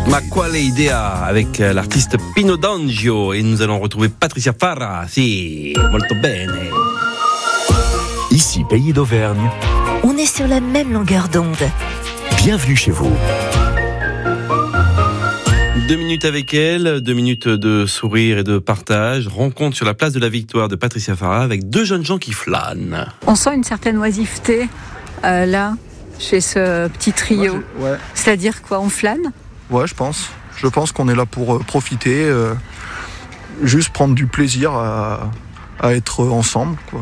Ma quale idea avec l'artiste Pino D'Angio et nous allons retrouver Patricia Farah. Si, molto bene. Ici, pays d'Auvergne. On est sur la même longueur d'onde. Bienvenue chez vous. 2 minutes avec elle, 2 minutes de sourire et de partage. Rencontre sur la place de la Victoire de Patricia Farah avec 2 jeunes gens qui flânent. On sent une certaine oisiveté là, chez ce petit trio. Ouais. C'est-à-dire quoi, on flâne ? Ouais, je pense. Je pense qu'on est là pour profiter, juste prendre du plaisir à être ensemble, quoi.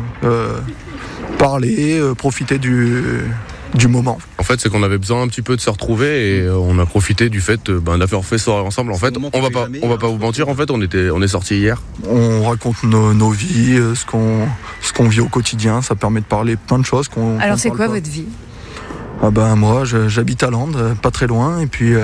Parler, profiter du moment. En fait, c'est qu'on avait besoin un petit peu de se retrouver et on a profité du fait d'avoir fait soirée ensemble. En fait, on va pas vous mentir. En fait, on est sortis hier. On raconte nos vies, ce qu'on vit au quotidien. Ça permet de parler plein de choses. Alors, c'est quoi votre vie ? Moi, j'habite à Landres, pas très loin, et puis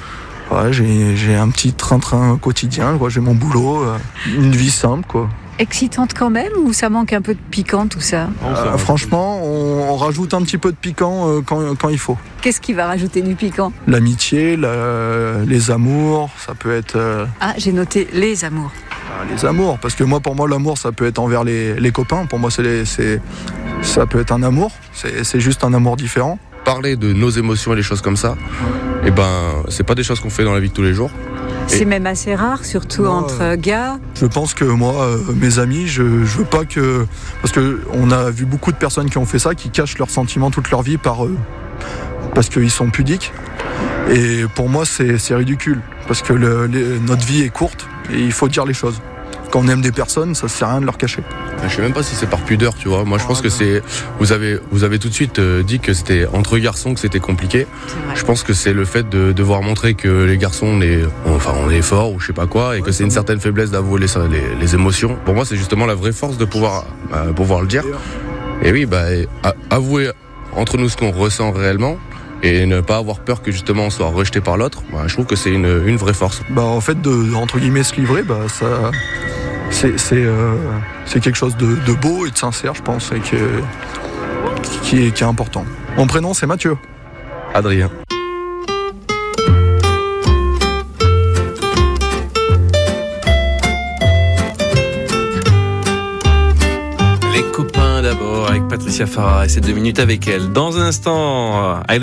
j'ai un petit train-train quotidien, quoi. J'ai mon boulot, une vie simple, quoi. Excitante quand même, ou ça manque un peu de piquant tout ça ? Franchement, on rajoute un petit peu de piquant quand il faut. Qu'est-ce qui va rajouter du piquant ? L'amitié, les amours, ça peut être... Ah, j'ai noté les amours. Les amours, parce que pour moi, l'amour, ça peut être envers les copains. Pour moi, ça peut être un amour, c'est juste un amour différent. Parler de nos émotions et des choses comme ça, c'est pas des choses qu'on fait dans la vie de tous les jours. C'est même assez rare, surtout entre gars. Je pense que moi, mes amis, je veux pas que... Parce qu'on a vu beaucoup de personnes qui ont fait ça, qui cachent leurs sentiments toute leur vie parce qu'ils sont pudiques. Et pour moi, c'est ridicule. Parce que notre vie est courte et il faut dire les choses. Quand on aime des personnes, ça sert à rien de leur cacher. Je sais même pas si c'est par pudeur, tu vois. Moi, je pense que c'est... Vous avez tout de suite dit que c'était entre garçons que c'était compliqué. Je pense que c'est le fait de devoir montrer que les garçons, on est forts ou je sais pas quoi, et que c'est une certaine faiblesse d'avouer les émotions. Pour moi, c'est justement la vraie force de pouvoir le dire. Et oui, avouer entre nous ce qu'on ressent réellement et ne pas avoir peur que justement on soit rejeté par l'autre, je trouve que c'est une vraie force. En fait, entre guillemets, se livrer, ça... C'est quelque chose de beau et de sincère, je pense, et qui est important. Mon prénom, c'est Mathieu. Adrien. Les copains d'abord avec Patricia Farah et ces 2 minutes avec elle. Dans un instant,